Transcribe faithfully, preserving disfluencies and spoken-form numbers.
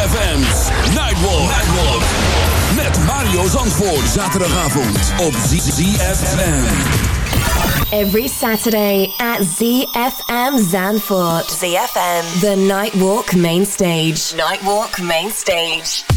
F M's Nightwalk. Nightwalk. Met Mario Zandvoort. Zaterdagavond op Z F M. Every Saturday at Z F M Zandvoort. Z F M. The Nightwalk Main Stage. Nightwalk Main Stage.